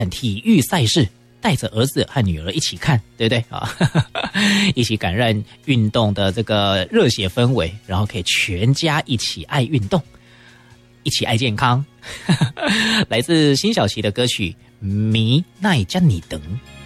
体育赛事，带着儿子和女儿一起看，对不对啊？一起感染运动的这个热血氛围，然后可以全家一起爱运动，一起爱健康。来自辛晓琪的歌曲《迷奈加你等》。